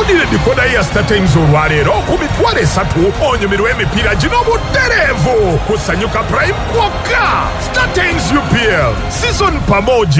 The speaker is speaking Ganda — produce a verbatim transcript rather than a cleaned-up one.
gulire dikoda ya StarTimes olwaleero ku mitwalo esatu onyumirwa emipiira gino butereevu kusanyuka Prime kwokka. StarTimes U P L season pamoja.